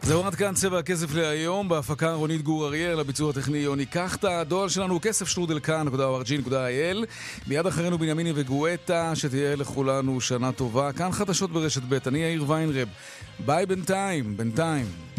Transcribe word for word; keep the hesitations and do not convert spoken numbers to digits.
זהו עד כאן צבע הכסף להיום, בהפקה רונית גור אריאל, הביצוע הטכני יוני קחטה, הדואל שלנו כסף שטרודל כאן נקודה או אר ג'י נקודה איי אל. מיד אחרינו בנימיני וגואטה, שתהיה לכולנו שנה טובה. כאן חדשות ברשת ב', אני יאיר ויינרב. ביי בינתיים, בינתיים.